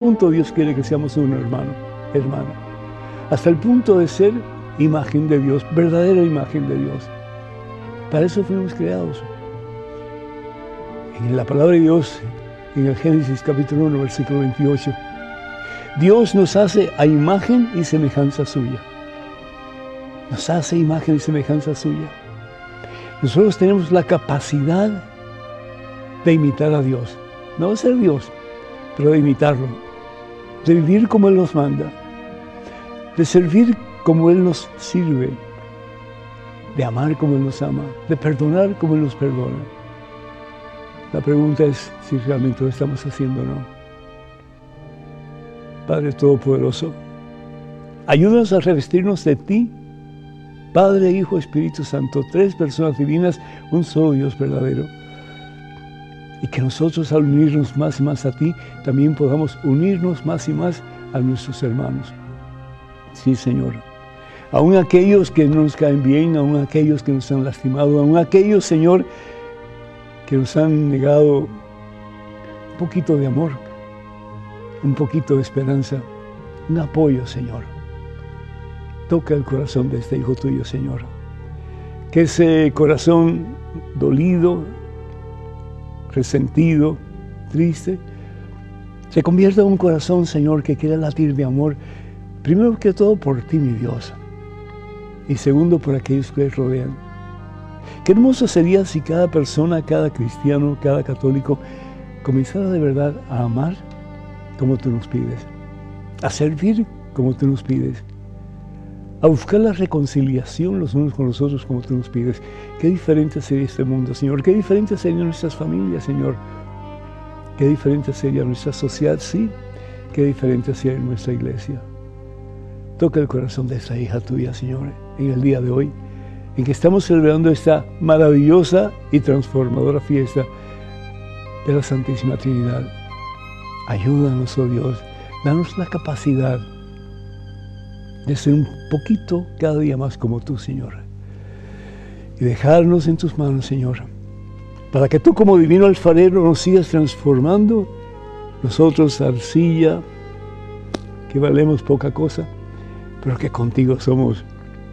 punto Dios quiere que seamos uno, hermano? Hasta el punto de ser imagen de Dios, verdadera imagen de Dios. Para eso fuimos creados. En la palabra de Dios, en el Génesis capítulo 1, versículo 28, Dios nos hace a imagen y semejanza suya. Nos hace imagen y semejanza suya. Nosotros tenemos la capacidad de imitar a Dios. No de ser Dios, pero de imitarlo. De vivir como Él nos manda. De servir como Él nos sirve. De amar como Él nos ama. De perdonar como Él nos perdona. La pregunta es si realmente lo estamos haciendo o no. Padre Todopoderoso, ayúdanos a revestirnos de ti, Padre, Hijo, Espíritu Santo, tres personas divinas, un solo Dios verdadero. Y que nosotros al unirnos más y más a ti, también podamos unirnos más y más a nuestros hermanos. Sí, Señor. Aún aquellos que no nos caen bien, aún aquellos que nos han lastimado, aún aquellos, Señor, que nos han negado un poquito de amor, un poquito de esperanza, un apoyo, Señor. Toca el corazón de este hijo tuyo, Señor. Que ese corazón dolido, resentido, triste, se convierta en un corazón, Señor, que quiera latir de amor, primero que todo por ti, mi Dios, y segundo por aquellos que les rodean. Qué hermoso sería si cada persona, cada cristiano, cada católico comenzara de verdad a amar como tú nos pides, a servir como tú nos pides, a buscar la reconciliación los unos con los otros como tú nos pides. Qué diferente sería este mundo, Señor. Qué diferente serían nuestras familias, Señor. Qué diferente sería nuestra sociedad, sí. Qué diferente sería nuestra iglesia. Toca el corazón de esa hija tuya, Señor, en el día de hoy, en que estamos celebrando esta maravillosa y transformadora fiesta de la Santísima Trinidad. Ayúdanos, oh Dios, danos la capacidad de ser un poquito cada día más como tú, Señor, y dejarnos en tus manos, Señor, para que tú como divino alfarero nos sigas transformando, nosotros arcilla, que valemos poca cosa, pero que contigo somos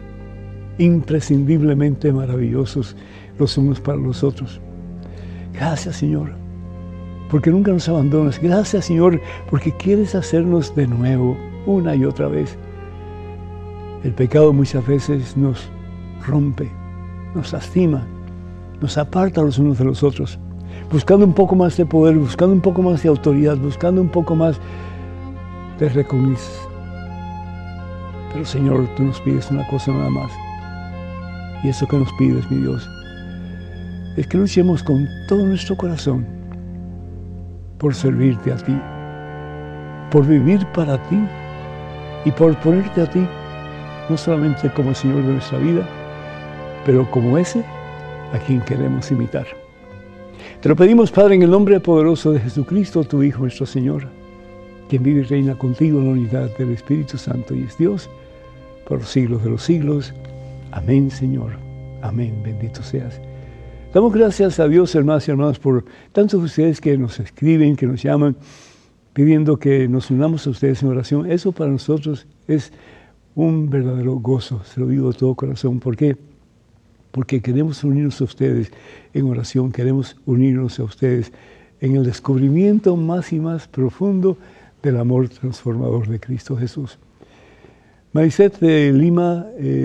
imprescindiblemente maravillosos los unos para los otros. Gracias, Señor, porque nunca nos abandonas. Gracias, Señor, porque quieres hacernos de nuevo, una y otra vez. El pecado muchas veces nos rompe, nos lastima, nos aparta los unos de los otros, buscando un poco más de poder, buscando un poco más de autoridad, buscando un poco más de reconocimiento. Pero, Señor, tú nos pides una cosa nada más. Y eso que nos pides, mi Dios, es que luchemos con todo nuestro corazón por servirte a ti, por vivir para ti y por ponerte a ti, no solamente como Señor de nuestra vida, pero como ese a quien queremos imitar. Te lo pedimos, Padre, en el nombre poderoso de Jesucristo, tu Hijo, nuestro Señor, quien vive y reina contigo en la unidad del Espíritu Santo y es Dios por los siglos de los siglos. Amén, Señor. Amén. Bendito seas. Damos gracias a Dios, hermanas y hermanos, por tantos de ustedes que nos escriben, que nos llaman, pidiendo que nos unamos a ustedes en oración. Eso para nosotros es un verdadero gozo, se lo digo de todo corazón. ¿Por qué? Porque queremos unirnos a ustedes en oración, queremos unirnos a ustedes en el descubrimiento más y más profundo del amor transformador de Cristo Jesús. Maricet de Lima,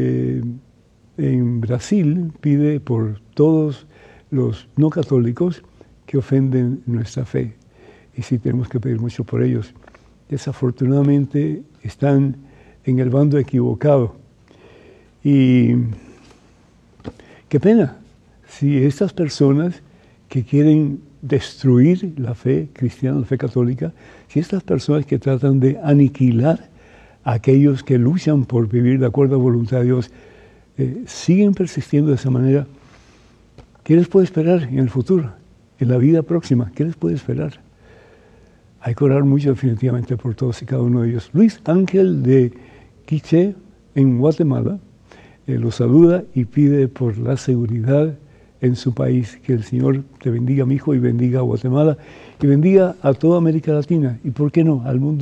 en Brasil, pide por todos los no católicos que ofenden nuestra fe. Y sí, tenemos que pedir mucho por ellos. Desafortunadamente están en el bando equivocado. Y qué pena si estas personas que quieren destruir la fe cristiana, la fe católica, si estas personas que tratan de aniquilar a aquellos que luchan por vivir de acuerdo a la voluntad de Dios, siguen persistiendo de esa manera, ¿qué les puede esperar en el futuro, en la vida próxima? ¿Qué les puede esperar? Hay que orar mucho definitivamente por todos y cada uno de ellos. Luis Ángel de Quiché, en Guatemala, los saluda y pide por la seguridad en su país. Que el Señor te bendiga, mi hijo, y bendiga a Guatemala, y bendiga a toda América Latina, y por qué no, al mundo.